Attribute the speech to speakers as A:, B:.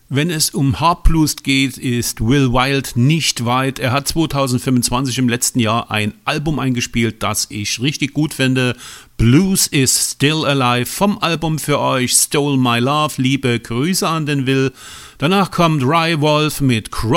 A: Wenn es um Harp Blues geht, ist Will Wild nicht weit. Er hat 2025 im letzten Jahr ein Album eingespielt, das ich richtig gut finde. Blues is Still Alive vom Album für euch Stole My Love. Liebe Grüße an den Will. Danach kommt Rye Wolf mit